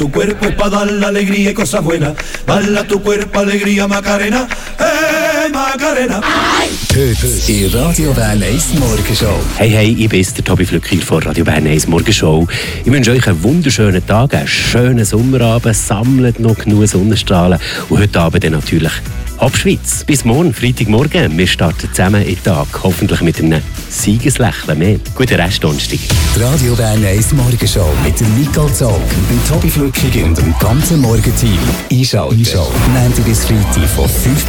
Tu cuerpo es pa' dar la alegría y cosas buenas. Bala tu cuerpo, alegría, Macarena. Macarena. Heute in Radio Bern 1 Morgenshow. Hey, ich bin der Tobi Flück hier von Radio Bern 1 Morgenshow. Ich wünsche euch einen wunderschönen Tag, einen schönen Sommerabend, sammelt noch genug Sonnenstrahlen und heute Abend dann natürlich Abschweiz. Bis morgen, Freitagmorgen. Wir starten zusammen in den Tag, hoffentlich mit einem Siegeslächeln mehr. Guten Rest Donnerstag. Die Radio Bern 1 Morgenshow mit dem Nicole Zog, dem Tobi Flück und dem ganzen Morgenteam. Einschalten. Montag bis Freitag von 5